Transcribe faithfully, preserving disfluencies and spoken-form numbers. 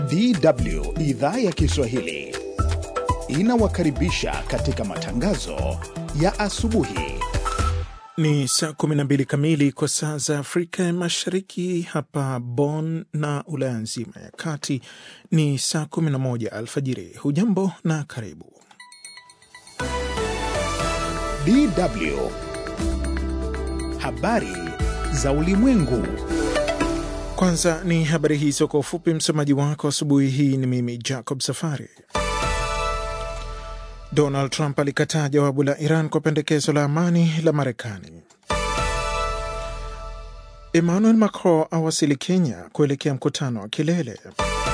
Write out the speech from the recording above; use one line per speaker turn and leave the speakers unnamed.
D W idhaa ya Kiswahili inawakaribisha katika matangazo ya asubuhi.
Ni saa kumi na mbili kamili kwa saa za Afrika ya Mashariki. Hapa Bonn na Ulaya nzima ya kati ni saa kumi na moja alfajiri. Hujambo na karibu.
D W habari za ulimwengu.
Kwanza ni habari hizo kwa ufupi. Msomaji wako asubuhi hii ni mimi Jacob Safari. Donald Trump alikataa jawabu la Iran kwa pendekezo la amani la Marekani. Emmanuel Macron awasili Kenya kuelekea mkutano wa kilele.